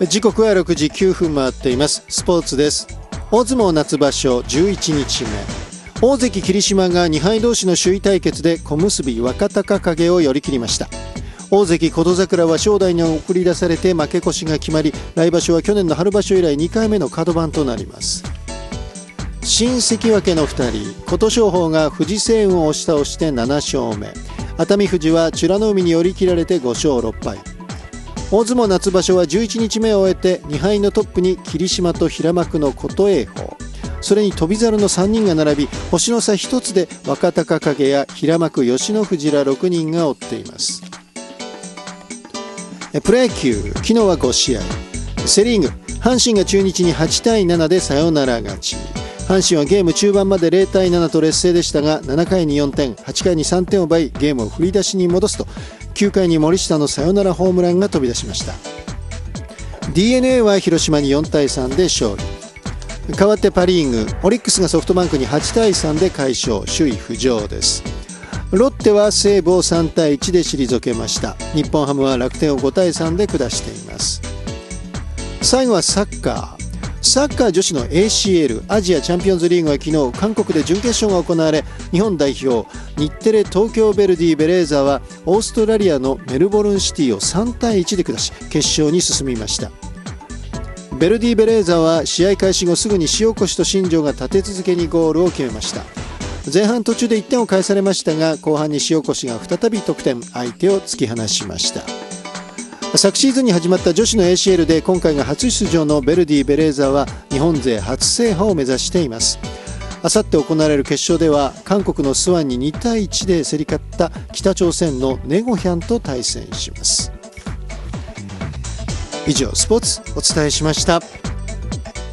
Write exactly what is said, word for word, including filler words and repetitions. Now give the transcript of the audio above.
時刻はろくじきゅうふん回っています。スポーツです。大相撲夏場所じゅういちにちめ、大関霧島がにはい同士の首位対決で小結若隆景を寄り切りました。大関琴櫻は正代に送り出されて負け越しが決まり、来場所は去年の春場所以来にかいめの角番となります。新関脇のふたり、琴勝峰が富士青雲を押し倒してななしょうめ、熱海富士は美ノ海に寄り切られてごしょうろっぱい。大相撲夏場所はじゅういちにちめを終えてにはいのトップに霧島と平幕の琴恵峰、それに翔猿のさんにんが並び、星の差ひとつで若隆景や平幕吉野富士らろくにんが追っています。プロ野球、昨日はごしあい、セリーグ、阪神が中日にはちたいななでサヨナラ勝ち。阪神はゲーム中盤までゼロたいななと劣勢でしたが、ななかいによんてん、はちかいにさんてんを奪いゲームを振り出しに戻すと、きゅうかいに森下のサヨナラホームランが飛び出しました。 ディーエヌエー は広島によんたいさんで勝利。代わってパ・リーグ、オリックスがソフトバンクにはちたいさんで快勝、首位浮上です。ロッテは西武をさんたいいちで退けました。日本ハムは楽天をごたいさんで下しています。最後はサッカー。サッカー女子の エーシーエル アジアチャンピオンズリーグは昨日韓国で準決勝が行われ、日本代表日テレ東京ヴェルディベレーザはオーストラリアのメルボルンシティをさんたいいちで下し決勝に進みました。ヴェルディベレーザは試合開始後すぐに塩越と新庄が立て続けにゴールを決めました。前半途中でいってんを返されましたが、後半に塩越が再び得点、相手を突き放しました。昨シーズンに始まった女子の エーシーエル で今回が初出場のヴェルディベレーザは日本勢初制覇を目指しています。あさって行われる決勝では韓国のスワンににたいいちで競り勝った北朝鮮のネゴヒャンと対戦します。以上、スポーツお伝えしました。